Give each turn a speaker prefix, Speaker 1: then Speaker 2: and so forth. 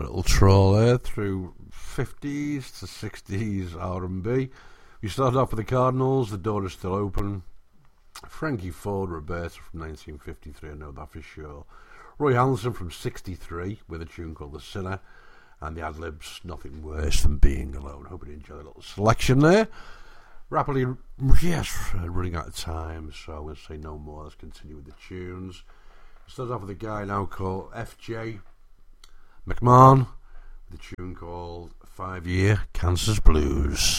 Speaker 1: little troll there through 50s to 60s R&B. We started off with the Cardinals, The Door Is Still Open. Frankie Ford, Roberta from 1953, I know that for sure. Roy Halison from 63 with a tune called The Sinner. And the ad-libs, Nothing Worse Than Being Alone. Hope you enjoy a little selection there. Rapidly, yes, running out of time, so I'm going to say no more. Let's continue with the tunes. Starts off with a guy now called F.J. McMahon with a tune called 5 Year Kansas Blues.